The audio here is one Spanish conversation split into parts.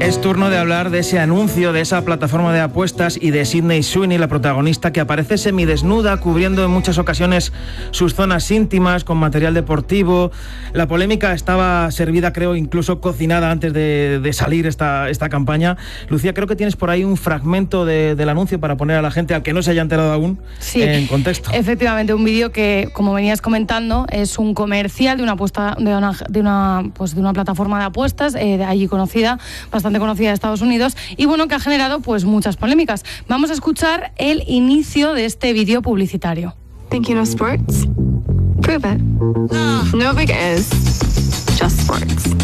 Es turno de hablar de ese anuncio, de esa plataforma de apuestas y de Sydney Sweeney, la protagonista, que aparece semidesnuda, cubriendo en muchas ocasiones sus zonas íntimas con material deportivo. La polémica estaba servida, creo, incluso cocinada antes de salir esta campaña. Lucía, creo que tienes por ahí un fragmento del anuncio para poner a la gente, al que no se haya enterado aún, en contexto. Efectivamente, un vídeo que, como venías comentando, es un comercial de una plataforma de apuestas de allí conocida, bastante conocida de Estados Unidos, y bueno, que ha generado pues muchas polémicas. Vamos a escuchar el inicio de este vídeo publicitario. Think you know sports? Prove it. No big is, just sports.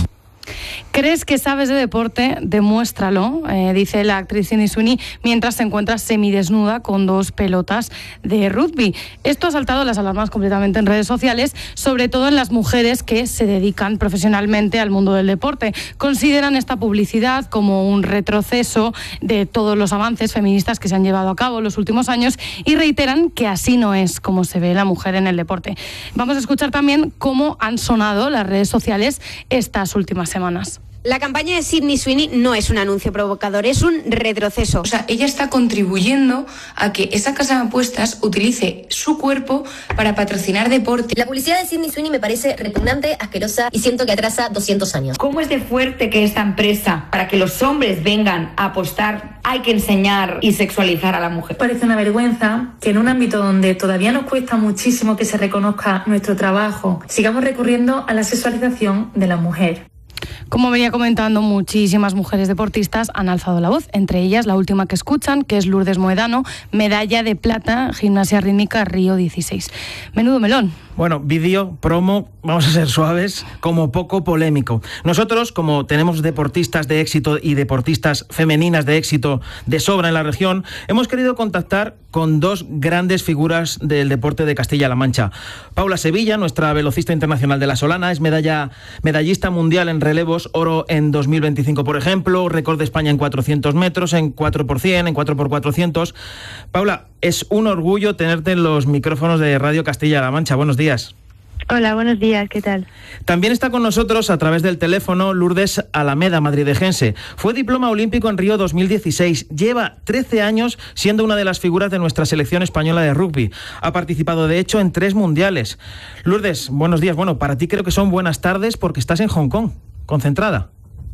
¿Crees que sabes de deporte? Demuéstralo, dice la actriz Sydney Sweeney, mientras se encuentra semidesnuda con 2 pelotas de rugby. Esto ha saltado las alarmas completamente en redes sociales, sobre todo en las mujeres que se dedican profesionalmente al mundo del deporte. Consideran esta publicidad como un retroceso de todos los avances feministas que se han llevado a cabo en los últimos años y reiteran que así no es como se ve la mujer en el deporte. Vamos a escuchar también cómo han sonado las redes sociales estas últimas semanas. La campaña de Sydney Sweeney no es un anuncio provocador, es un retroceso. O sea, ella está contribuyendo a que esa casa de apuestas utilice su cuerpo para patrocinar deporte. La publicidad de Sydney Sweeney me parece repugnante, asquerosa y siento que atrasa 200 años. ¿Cómo es de fuerte que esta empresa, para que los hombres vengan a apostar, hay que enseñar y sexualizar a la mujer? Parece una vergüenza que en un ámbito donde todavía nos cuesta muchísimo que se reconozca nuestro trabajo, sigamos recurriendo a la sexualización de la mujer. Como venía comentando, muchísimas mujeres deportistas han alzado la voz, entre ellas la última que escuchan, que es Lourdes Moedano, medalla de plata, gimnasia rítmica Río 16. Menudo melón. Bueno, vídeo, promo, vamos a ser suaves, como poco polémico. Nosotros, como tenemos deportistas de éxito y deportistas femeninas de éxito de sobra en la región, hemos querido contactar con 2 grandes figuras del deporte de Castilla-La Mancha. Paula Sevilla, nuestra velocista internacional de la Solana, es medallista mundial en relevos, oro en 2025, por ejemplo, récord de España en 400 metros, en 4x100, en 4x400. Paula, es un orgullo tenerte en los micrófonos de Radio Castilla-La Mancha. Buenos días. Hola, buenos días, ¿qué tal? También está con nosotros a través del teléfono Lourdes Alameda, madrilejense. Fue diploma olímpico en Río 2016. Lleva 13 años siendo una de las figuras de nuestra selección española de rugby. Ha participado, de hecho, en 3 mundiales. Lourdes, buenos días. Bueno, para ti creo que son buenas tardes porque estás en Hong Kong, concentrada.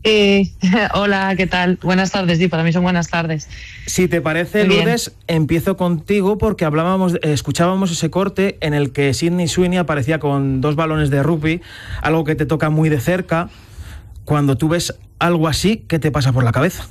Hola, ¿qué tal? Buenas tardes, sí, para mí son buenas tardes. Si te parece, Lourdes, empiezo contigo porque escuchábamos ese corte en el que Sydney Sweeney aparecía con 2 balones de rugby, algo que te toca muy de cerca. Cuando tú ves algo así, ¿qué te pasa por la cabeza?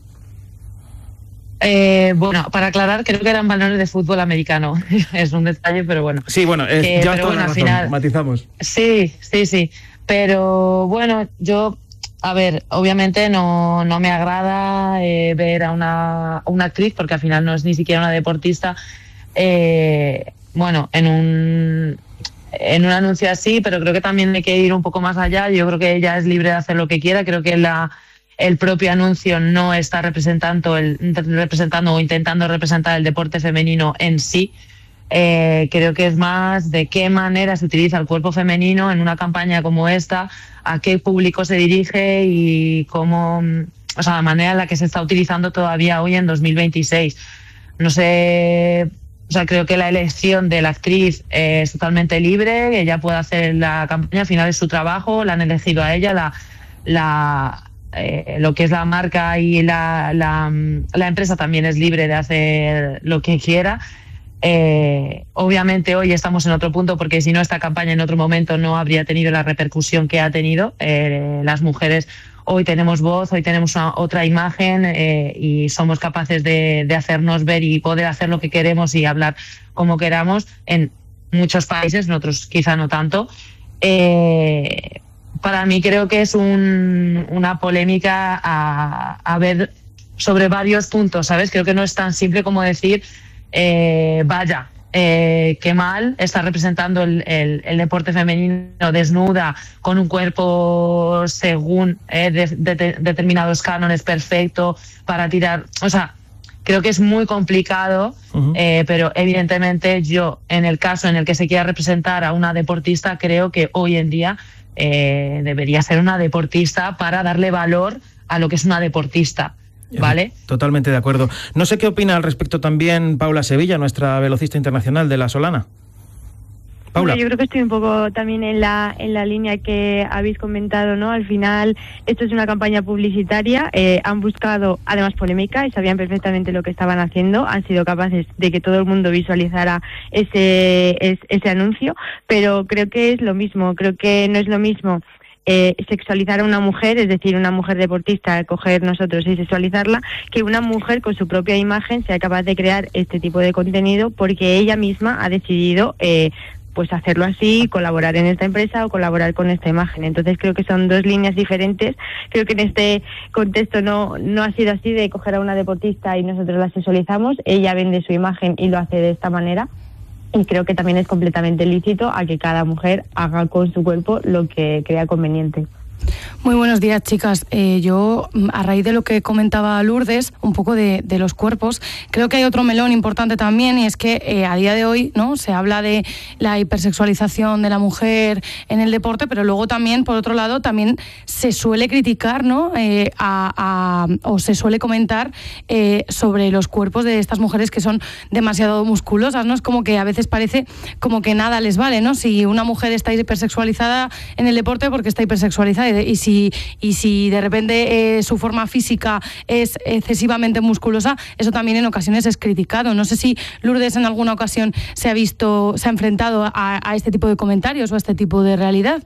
Bueno, para aclarar, creo que eran balones de fútbol americano. Es un detalle, pero bueno. Sí, bueno, ya pero bueno, al final matizamos. Sí. Pero bueno, yo... A ver, obviamente no me agrada ver a una actriz, porque al final no es ni siquiera una deportista, bueno, en un anuncio así, pero creo que también hay que ir un poco más allá. Yo creo que ella es libre de hacer lo que quiera. Creo que el propio anuncio no está representando o intentando representar el deporte femenino en sí. Creo que es más de qué manera se utiliza el cuerpo femenino en una campaña como esta, a qué público se dirige y cómo, o sea, la manera en la que se está utilizando todavía hoy en 2026. No sé, o sea, creo que la elección de la actriz es totalmente libre, ella puede hacer la campaña, al final es su trabajo, la han elegido a ella, lo que es la marca y la empresa también es libre de hacer lo que quiera. Obviamente hoy estamos en otro punto porque si no esta campaña en otro momento no habría tenido la repercusión que ha tenido. Las mujeres hoy tenemos voz, hoy tenemos otra imagen y somos capaces de hacernos ver y poder hacer lo que queremos y hablar como queramos en muchos países, en otros quizá no tanto. Para mí creo que es una polémica a ver sobre varios puntos, ¿sabes? Creo que no es tan simple como decir qué mal está representando el deporte femenino desnuda, con un cuerpo según determinados cánones perfecto para tirar. O sea, creo que es muy complicado, pero evidentemente yo, en el caso en el que se quiera representar a una deportista, creo que hoy en día debería ser una deportista para darle valor a lo que es una deportista, ¿vale? Totalmente de acuerdo. No sé qué opina al respecto también Paula Sevilla, nuestra velocista internacional de la Solana. Paula. Bueno, yo creo que estoy un poco también en la línea que habéis comentado, ¿no? Al final, esto es una campaña publicitaria, han buscado, además, polémica y sabían perfectamente lo que estaban haciendo, han sido capaces de que todo el mundo visualizara ese anuncio, pero creo que es lo mismo, creo que no es lo mismo sexualizar a una mujer, es decir, una mujer deportista, coger nosotros y sexualizarla, que una mujer con su propia imagen sea capaz de crear este tipo de contenido porque ella misma ha decidido pues hacerlo así, colaborar en esta empresa o colaborar con esta imagen. Entonces creo que son dos líneas diferentes. Creo que en este contexto no ha sido así de coger a una deportista y nosotros la sexualizamos. Ella vende su imagen y lo hace de esta manera. Y creo que también es completamente lícito a que cada mujer haga con su cuerpo lo que crea conveniente. Muy buenos días, chicas. Yo, a raíz de lo que comentaba Lourdes, un poco de los cuerpos, creo que hay otro melón importante también, y es que a día de hoy, ¿no?, se habla de la hipersexualización de la mujer en el deporte, pero luego también, por otro lado, también se suele criticar, ¿no?, o se suele comentar sobre los cuerpos de estas mujeres que son demasiado musculosas, ¿no? Es como que a veces parece como que nada les vale, ¿no? Si una mujer está hipersexualizada en el deporte, porque está hipersexualizada, y si de repente su forma física es excesivamente musculosa, eso también en ocasiones es criticado. No sé si Lourdes en alguna ocasión se ha enfrentado a este tipo de comentarios o a este tipo de realidad.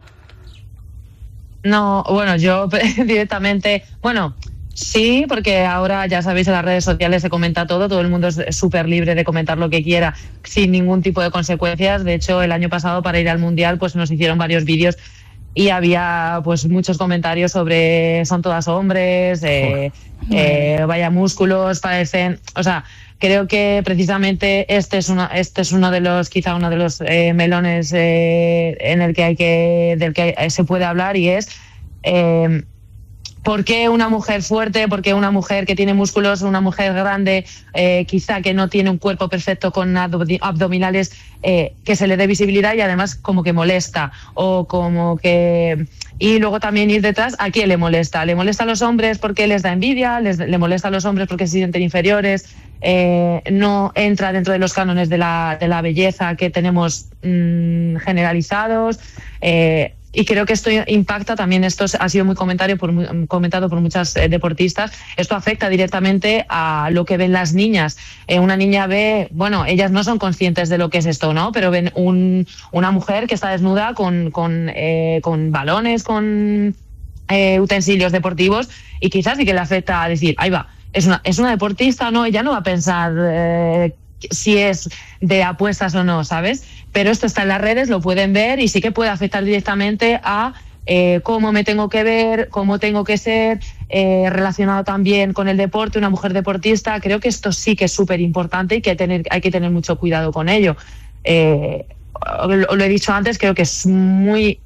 No, bueno, yo directamente, bueno, sí, porque ahora ya sabéis, en las redes sociales se comenta todo el mundo es súper libre de comentar lo que quiera sin ningún tipo de consecuencias. De hecho, el año pasado, para ir al Mundial, pues nos hicieron varios vídeos y había pues muchos comentarios sobre son todas hombres, vaya músculos, parecen, o sea, creo que precisamente este es uno de los, quizá uno de los melones del que se puede hablar, y es ¿por qué una mujer fuerte, por qué una mujer que tiene músculos, una mujer grande, quizá que no tiene un cuerpo perfecto con abdominales, que se le dé visibilidad y además como que molesta? O como que... Y luego también ir detrás, ¿a quién le molesta? ¿Le molesta a los hombres porque les da envidia? ¿Le molesta a los hombres porque se sienten inferiores? ¿No entra dentro de los cánones de la belleza que tenemos generalizados? Y creo que esto impacta también, esto ha sido muy comentado por muchas deportistas, esto afecta directamente a lo que ven las niñas. Una niña ve, bueno, ellas no son conscientes de lo que es esto, ¿no? Pero ven una mujer que está desnuda con balones, con utensilios deportivos, y quizás sí que le afecta a decir, ahí va, es una deportista, ¿no? Ella no va a pensar si es de apuestas o no, ¿sabes? Pero esto está en las redes, lo pueden ver, y sí que puede afectar directamente a cómo me tengo que ver, cómo tengo que ser, relacionado también con el deporte, una mujer deportista. Creo que esto sí que es súper importante y que hay que tener mucho cuidado con ello. Lo he dicho antes, creo que es muy,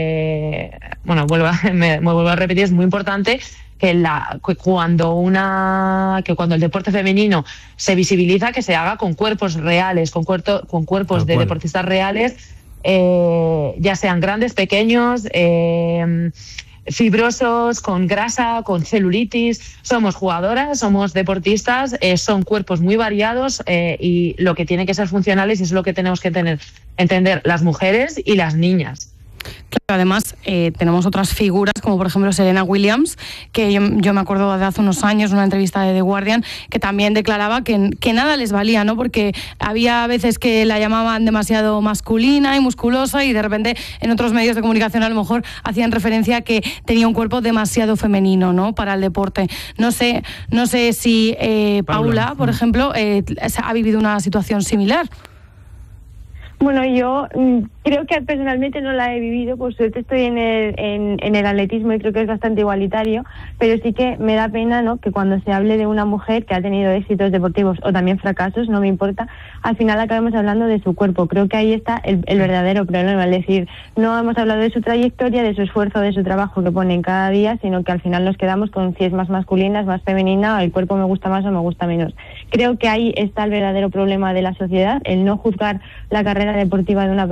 me vuelvo a repetir, es muy importante que cuando el deporte femenino se visibiliza, que se haga con cuerpos reales, con cuerpos de deportistas reales, ya sean grandes, pequeños, fibrosos, con grasa, con celulitis. Somos jugadoras, somos deportistas, son cuerpos muy variados, y lo que tiene que ser funcionales es lo que tenemos que entender las mujeres y las niñas. Claro, además tenemos otras figuras, como por ejemplo Serena Williams, que yo me acuerdo de hace unos años, una entrevista de The Guardian, que también declaraba que nada les valía, ¿no? Porque había veces que la llamaban demasiado masculina y musculosa, y de repente en otros medios de comunicación a lo mejor hacían referencia a que tenía un cuerpo demasiado femenino, ¿no?, para el deporte. No sé si Paula, por ejemplo, ha vivido una situación similar. Bueno, yo creo que personalmente no la he vivido, por suerte estoy en el atletismo y creo que es bastante igualitario, pero sí que me da pena, ¿no?, que cuando se hable de una mujer que ha tenido éxitos deportivos o también fracasos, no me importa, al final acabemos hablando de su cuerpo. Creo que ahí está el verdadero problema, es decir, no hemos hablado de su trayectoria, de su esfuerzo, de su trabajo que pone en cada día, sino que al final nos quedamos con si es más masculina, es más femenina, el cuerpo me gusta más o me gusta menos. Creo que ahí está el verdadero problema de la sociedad, el no juzgar la carrera deportiva de una persona por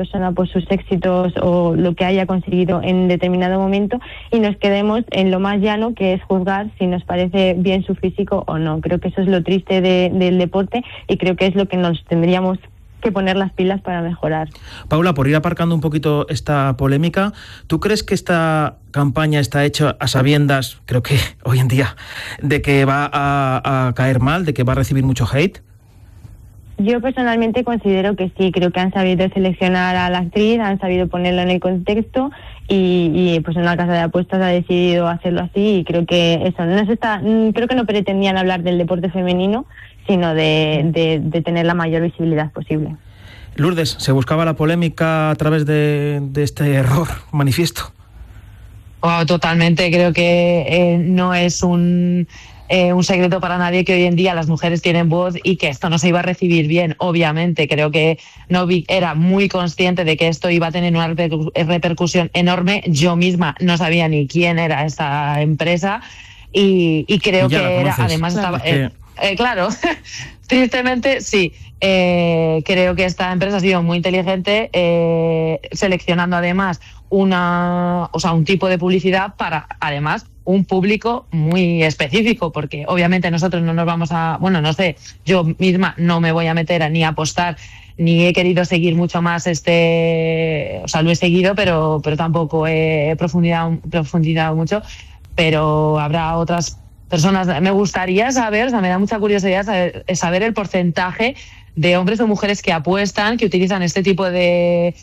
pues sus éxitos o lo que haya conseguido en determinado momento y nos quedemos en lo más llano, que es juzgar si nos parece bien su físico o no. Creo que eso es lo triste del deporte y creo que es lo que nos tendríamos que poner las pilas para mejorar. Paula, por ir aparcando un poquito esta polémica, ¿tú crees que esta campaña está hecha a sabiendas, creo que hoy en día, de que va a caer mal, de que va a recibir mucho hate? Yo personalmente considero que sí, creo que han sabido seleccionar a la actriz, han sabido ponerlo en el contexto y pues una casa de apuestas ha decidido hacerlo así y creo que eso creo que no pretendían hablar del deporte femenino, sino de tener la mayor visibilidad posible. Lourdes, ¿se buscaba la polémica a través de este error manifiesto? Oh, totalmente, creo que no es un secreto para nadie que hoy en día las mujeres tienen voz y que esto no se iba a recibir bien. Obviamente, creo que Novik era muy consciente de que esto iba a tener una repercusión enorme. Yo misma no sabía ni quién era esta empresa y creo que era, además estaba... claro, tristemente sí. Creo que esta empresa ha sido muy inteligente seleccionando además un tipo de publicidad para además un público muy específico, porque obviamente nosotros no nos vamos a, no sé, yo misma no me voy a meter ni a apostar, ni he querido seguir mucho más lo he seguido, pero tampoco he profundizado mucho, pero habrá otras personas. Me gustaría saber, me da mucha curiosidad saber el porcentaje de hombres o mujeres que apuestan, que utilizan este tipo de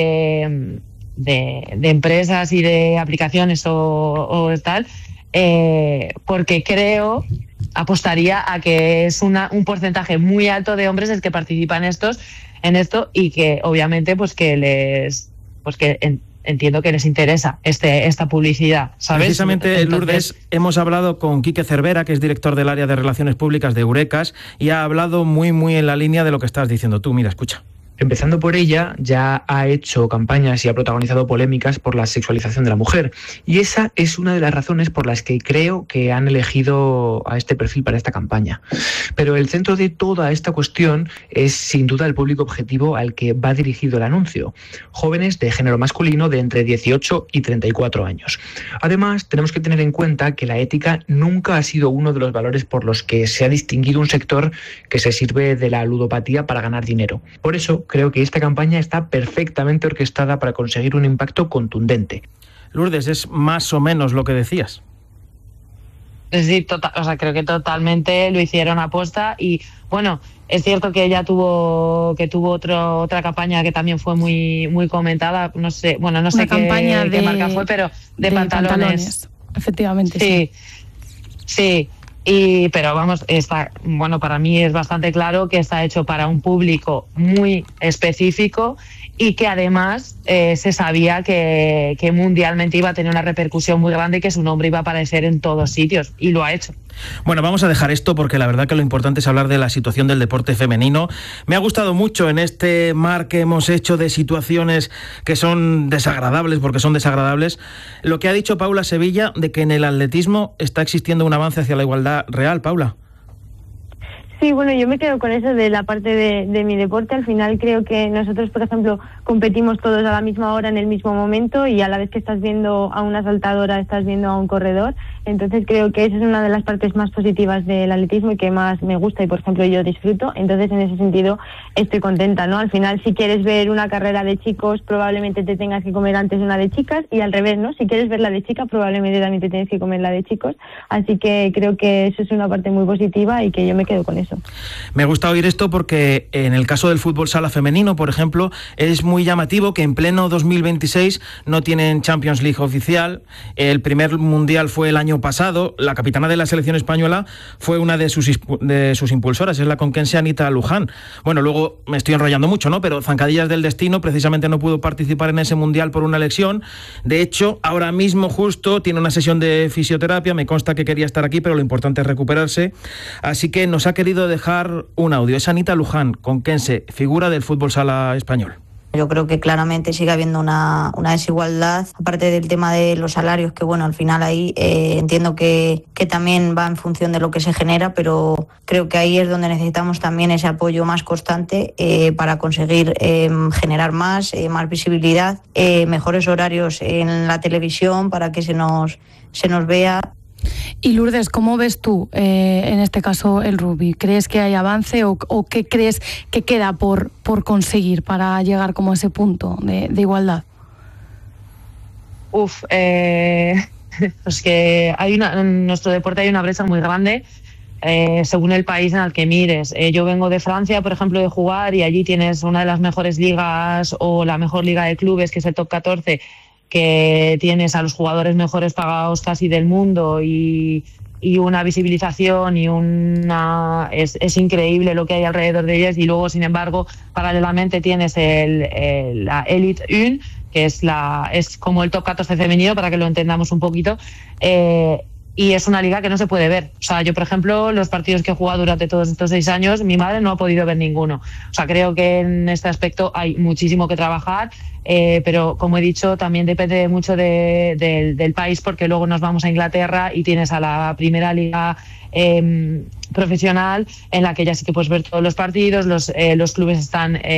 empresas y de aplicaciones o tal, porque apostaría a que es un porcentaje muy alto de hombres el que participan en esto y que obviamente entiendo que les interesa esta publicidad, ¿sabes? Precisamente, Lourdes, hemos hablado con Quique Cervera, que es director del área de Relaciones Públicas de Eurekas, y ha hablado muy, muy en la línea de lo que estás diciendo tú. Mira, escucha. Empezando por ella, ya ha hecho campañas y ha protagonizado polémicas por la sexualización de la mujer. Y esa es una de las razones por las que creo que han elegido a este perfil para esta campaña. Pero el centro de toda esta cuestión es sin duda el público objetivo al que va dirigido el anuncio. Jóvenes de género masculino de entre 18 y 34 años. Además, tenemos que tener en cuenta que la ética nunca ha sido uno de los valores por los que se ha distinguido un sector que se sirve de la ludopatía para ganar dinero. Por eso, creo que esta campaña está perfectamente orquestada para conseguir un impacto contundente. Lourdes, es más o menos lo que decías. Sí, creo que totalmente lo hicieron aposta y bueno, es cierto que ella tuvo otra campaña que también fue muy muy comentada, no sé qué marca fue, pero de pantalones. Efectivamente, sí. Pero vamos, para mí es bastante claro que está hecho para un público muy específico y que además se sabía que mundialmente iba a tener una repercusión muy grande y que su nombre iba a aparecer en todos sitios, y lo ha hecho. Bueno, vamos a dejar esto porque la verdad que lo importante es hablar de la situación del deporte femenino. Me ha gustado mucho en este mar que hemos hecho de situaciones que son desagradables, porque son desagradables, lo que ha dicho Paula Sevilla de que en el atletismo está existiendo un avance hacia la igualdad real. Paula. Sí, bueno, yo me quedo con eso de la parte de mi deporte. Al final creo que nosotros, por ejemplo, competimos todos a la misma hora en el mismo momento y a la vez que estás viendo a una saltadora estás viendo a un corredor. Entonces creo que esa es una de las partes más positivas del atletismo y que más me gusta y, por ejemplo, yo disfruto. Entonces, en ese sentido, estoy contenta, ¿no? Al final, si quieres ver una carrera de chicos, probablemente te tengas que comer antes una de chicas y al revés, ¿no? Si quieres ver la de chicas, probablemente también te tienes que comer la de chicos. Así que creo que eso es una parte muy positiva y que yo me quedo con eso. Me gusta oír esto porque en el caso del fútbol sala femenino, por ejemplo, es muy llamativo que en pleno 2026 no tienen Champions League oficial. El primer mundial fue el año pasado. La capitana de la selección española fue una de sus impulsoras, es la conquense Anita Luján. Bueno, luego me estoy enrollando mucho, ¿no? Pero zancadillas del destino, precisamente no pudo participar en ese mundial por una lesión. De hecho, ahora mismo justo tiene una sesión de fisioterapia. Me consta que quería estar aquí, pero lo importante es recuperarse. Así que nos ha querido dejar un audio. Es Anita Luján, conquense, figura del fútbol sala español. Yo creo que claramente sigue habiendo una desigualdad, aparte del tema de los salarios, que bueno, al final ahí entiendo que también va en función de lo que se genera, pero creo que ahí es donde necesitamos también ese apoyo más constante para conseguir generar más visibilidad, mejores horarios en la televisión para que se nos vea. Y Lourdes, ¿cómo ves tú en este caso el rugby? ¿Crees que hay avance o qué crees que queda por conseguir para llegar como a ese punto de igualdad? Pues que en nuestro deporte hay una brecha muy grande según el país en el que mires. Yo vengo de Francia, por ejemplo, de jugar, y allí tienes una de las mejores ligas o la mejor liga de clubes, que es el Top 14, que tienes a los jugadores mejores pagados casi del mundo y una visibilización y es increíble lo que hay alrededor de ellas. Y luego, sin embargo, paralelamente tienes la Elite 1, que es como el Top 14 femenino, para que lo entendamos un poquito, y es una liga que no se puede ver. O sea, yo, por ejemplo, los partidos que he jugado durante todos estos 6 años, mi madre no ha podido ver ninguno. O sea, creo que en este aspecto hay muchísimo que trabajar, pero como he dicho, también depende mucho del país, porque luego nos vamos a Inglaterra y tienes a la primera liga profesional, en la que ya sí que puedes ver todos los partidos, los clubes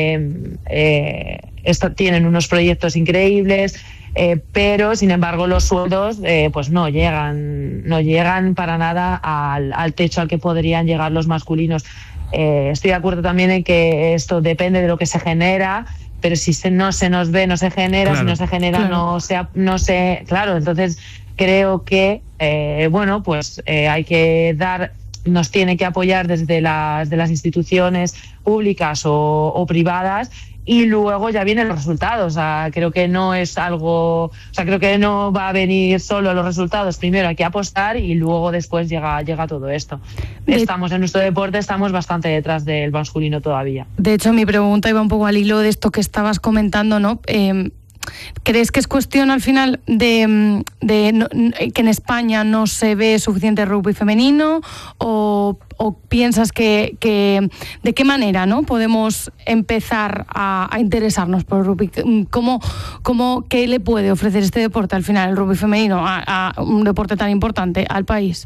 tienen unos proyectos increíbles, pero sin embargo los sueldos pues no llegan para nada al techo al que podrían llegar los masculinos. Estoy de acuerdo también en que esto depende de lo que se genera, pero si no se nos ve, no se genera, claro, si no se genera, claro. Claro, entonces creo que hay que nos tiene que apoyar desde las instituciones públicas o privadas, y luego ya vienen los resultados. O sea, creo que no es algo, o sea, creo que no va a venir solo los resultados. Primero hay que apostar y luego después llega todo esto. Estamos en nuestro deporte, estamos bastante detrás del masculino todavía. De hecho, mi pregunta iba un poco al hilo de esto que estabas comentando, ¿no? ¿Crees que es cuestión al final de que en España no se ve suficiente rugby femenino, o piensas que de qué manera, ¿no?, podemos empezar a interesarnos por el rugby? ¿Qué le puede ofrecer este deporte al final, el rugby femenino, a un deporte tan importante al país?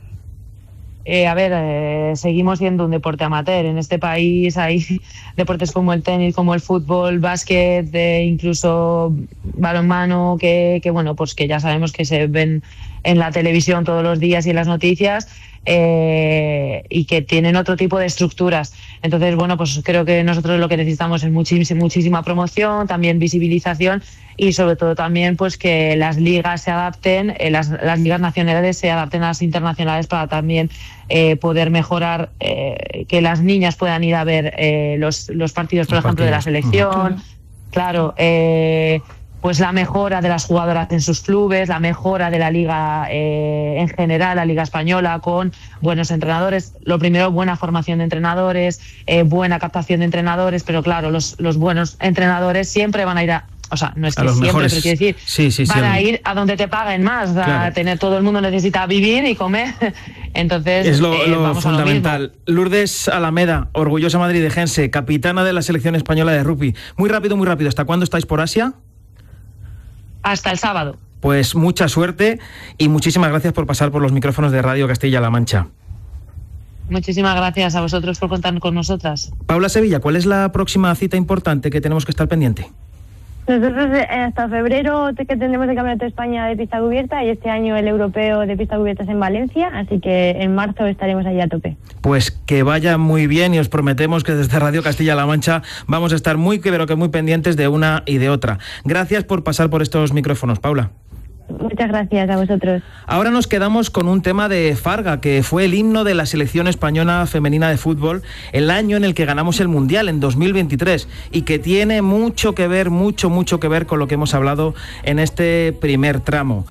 Seguimos siendo un deporte amateur. En este país hay deportes como el tenis, como el fútbol, básquet, incluso balonmano, que ya sabemos que se ven en la televisión todos los días y en las noticias, y que tienen otro tipo de estructuras. Entonces, pues creo que nosotros lo que necesitamos es muchísima promoción, también visibilización, y sobre todo también pues que las ligas se adapten, las ligas nacionales se adapten a las internacionales, para también poder mejorar, que las niñas puedan ir a ver los partidos, por ejemplo, de la selección. Claro, pues la mejora de las jugadoras en sus clubes, la mejora de la liga en general, la liga española, con buenos entrenadores. Lo primero, buena formación de entrenadores, buena captación de entrenadores, pero claro, los buenos entrenadores siempre van a ir no es que siempre, mejores, pero quiero decir, van a ir a donde te paguen más. Claro. Todo el mundo necesita vivir y comer. Entonces, es lo fundamental. Lourdes Alameda, orgullosa madrileñense, capitana de la selección española de rugby. Muy rápido. ¿Hasta cuándo estáis por Asia? Hasta el sábado. Pues mucha suerte y muchísimas gracias por pasar por los micrófonos de Radio Castilla-La Mancha. Muchísimas gracias a vosotros por contar con nosotras. Paula Sevilla, ¿cuál es la próxima cita importante que tenemos que estar pendiente? Nosotros hasta febrero que tendremos el Campeonato de España de pista cubierta, y este año el europeo de pista cubierta es en Valencia, así que en marzo estaremos allí a tope. Pues que vaya muy bien, y os prometemos que desde Radio Castilla-La Mancha vamos a estar muy pendientes de una y de otra. Gracias por pasar por estos micrófonos, Paula. Muchas gracias a vosotros. Ahora nos quedamos con un tema de Farga, que fue el himno de la selección española femenina de fútbol el año en el que ganamos el Mundial, en 2023, y que tiene mucho que ver con lo que hemos hablado en este primer tramo.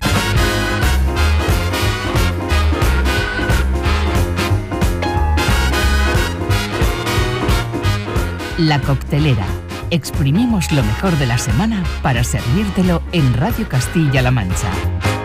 La Coctelera. Exprimimos lo mejor de la semana para servírtelo en Radio Castilla-La Mancha.